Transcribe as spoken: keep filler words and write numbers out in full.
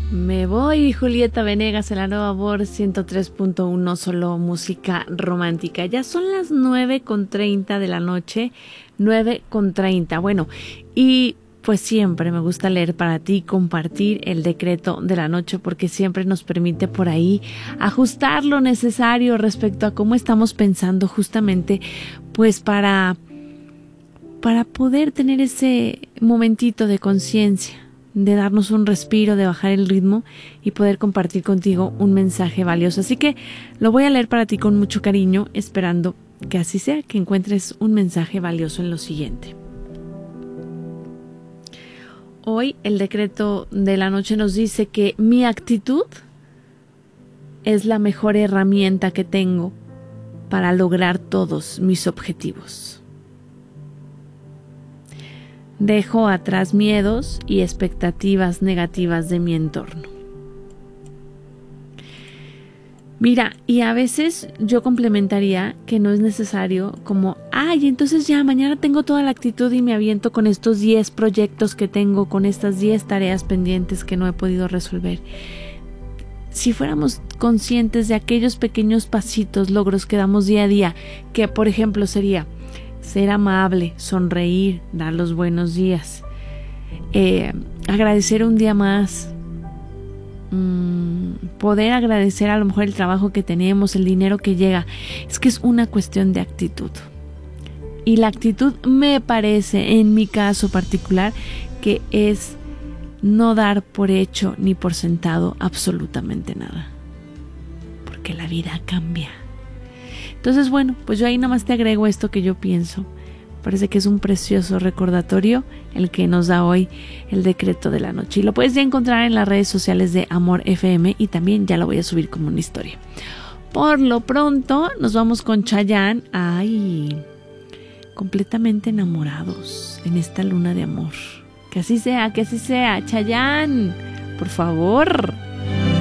Me voy, Julieta Venegas, en la Nueva Voz ciento tres punto uno, solo música romántica. Ya son las nueve con treinta de la noche, nueve con treinta. Bueno, y pues siempre me gusta leer para ti, compartir el decreto de la noche, porque siempre nos permite por ahí ajustar lo necesario respecto a cómo estamos pensando, justamente pues para, para poder tener ese momentito de conciencia, de darnos un respiro, de bajar el ritmo y poder compartir contigo un mensaje valioso. Así que lo voy a leer para ti con mucho cariño, esperando que así sea, que encuentres un mensaje valioso en lo siguiente. Hoy el decreto de la noche nos dice que mi actitud es la mejor herramienta que tengo para lograr todos mis objetivos. Dejo atrás miedos y expectativas negativas de mi entorno. Mira, y a veces yo complementaría que no es necesario como, ay, entonces ya mañana tengo toda la actitud y me aviento con estos diez proyectos que tengo, con estas diez tareas pendientes que no he podido resolver. Si fuéramos conscientes de aquellos pequeños pasitos, logros que damos día a día, que por ejemplo sería ser amable, sonreír, dar los buenos días, eh, agradecer un día más, mmm, poder agradecer a lo mejor el trabajo que tenemos, el dinero que llega. Es que es una cuestión de actitud. Y la actitud me parece, en mi caso particular, que es no dar por hecho ni por sentado absolutamente nada. Porque la vida cambia. Entonces, bueno, pues yo ahí nomás te agrego esto que yo pienso. Parece que es un precioso recordatorio el que nos da hoy el decreto de la noche. Y lo puedes ya encontrar en las redes sociales de Amor F M y también ya lo voy a subir como una historia. Por lo pronto, nos vamos con Chayanne. Ay, completamente enamorados en esta luna de amor. Que así sea, que así sea. Chayanne, por favor.